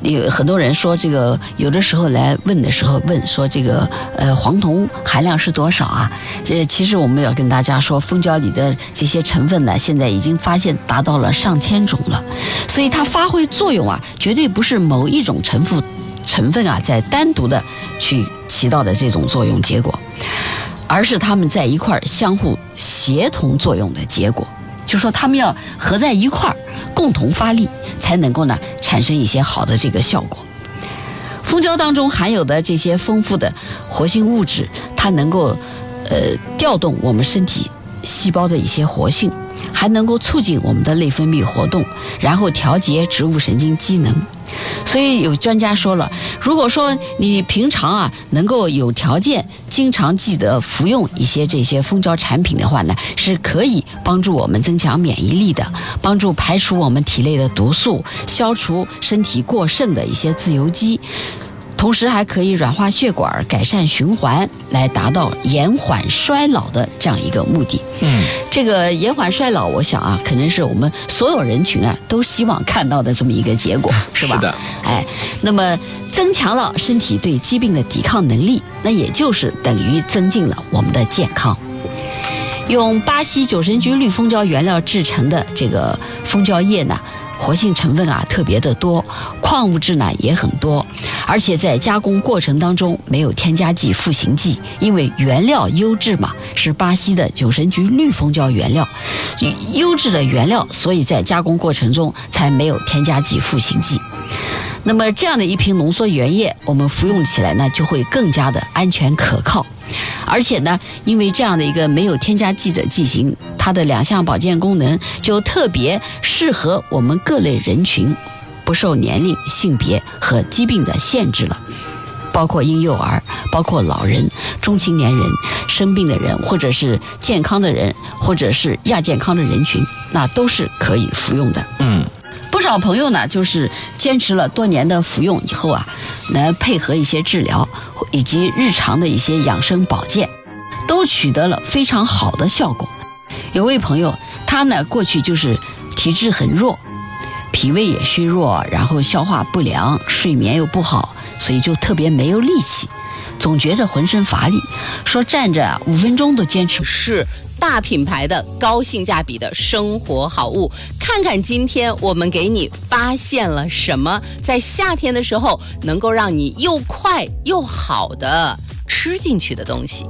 有很多人说这个，有的时候来问的时候问说这个黄酮含量是多少啊？其实我们要跟大家说，蜂胶里的这些成分呢，现在已经发现达到了上千种了，所以它发挥作用啊，绝对不是某一种成分啊在单独的去起到的这种作用结果，而是它们在一块相互协同作用的结果。就说它们要合在一块儿，共同发力，才能够呢产生一些好的这个效果。蜂胶当中含有的这些丰富的活性物质，它能够调动我们身体细胞的一些活性，还能够促进我们的内分泌活动，然后调节植物神经机能。所以有专家说了，如果说你平常啊能够有条件经常记得服用一些这些蜂胶产品的话呢，是可以帮助我们增强免疫力的，帮助排除我们体内的毒素，消除身体过剩的一些自由基，同时还可以软化血管，改善循环，来达到延缓衰老的这样一个目的。这个延缓衰老，我想啊，可能是我们所有人群啊都希望看到的这么一个结果，是吧？ 是的。 那么增强了身体对疾病的抵抗能力，那也就是等于增进了我们的健康。用巴西酒神菊绿蜂胶原料制成的这个蜂胶液呢，活性成分啊特别的多，矿物质呢也很多，而且在加工过程当中没有添加剂、赋形剂，因为原料优质嘛，是巴西的酒神菊绿蜂胶原料，优质的原料，所以在加工过程中才没有添加剂、赋形剂。那么这样的一瓶浓缩原液，我们服用起来呢就会更加的安全可靠，而且呢，因为这样的一个没有添加剂的剂型，它的2项保健功能就特别适合我们各类人群，不受年龄、性别和疾病的限制了，包括婴幼儿，包括老人、中青年人、生病的人，或者是健康的人，或者是亚健康的人群，那都是可以服用的。不少朋友呢，就是坚持了多年的服用以后啊，来配合一些治疗以及日常的一些养生保健，都取得了非常好的效果。有位朋友，他呢过去就是体质很弱，脾胃也虚弱，然后消化不良，睡眠又不好，所以就特别没有力气，总觉着浑身乏力，说站着5分钟都坚持不住。 是大品牌的高性价比的生活好物，看看今天我们给你发现了什么，在夏天的时候能够让你又快又好的吃进去的东西。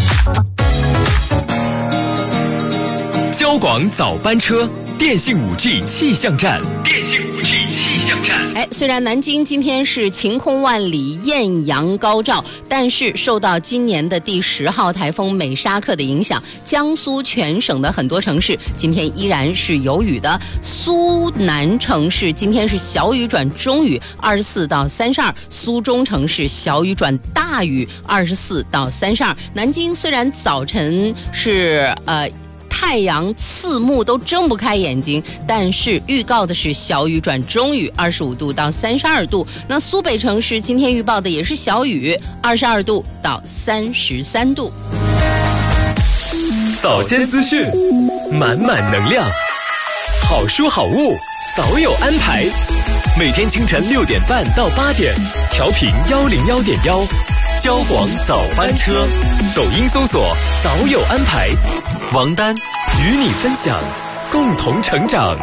交广早班车，电信 5G 气象站。 虽然南京今天是晴空万里、艳阳高照，但是受到今年的第10号台风美沙克的影响，江苏全省的很多城市今天依然是有雨的。苏南城市今天是小雨转中雨，24到32；苏中城市小雨转大雨，24到32。南京虽然早晨是太阳刺目都睁不开眼睛，但是预告的是小雨转中雨，25度到32度。那苏北城市今天预报的也是小雨，22度到33度。 早间资讯，满满能量，好书好物早有安排。每天清晨6点半到8点，调频101.1，交广早班车。抖音搜索早有安排。王丹与你分享，共同成长。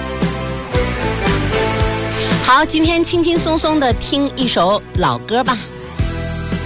好，今天轻轻松松的听一首老歌吧。